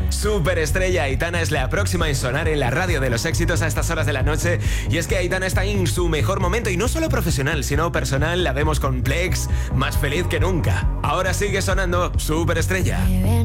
Superestrella Aitana es la próxima en sonar en la radio de los éxitos a estas horas de la noche. Y es que Aitana está en su mejor momento, y no solo profesional, sino personal. La vemos con Plex, más feliz que nunca. Ahora sigue sonando Superestrella.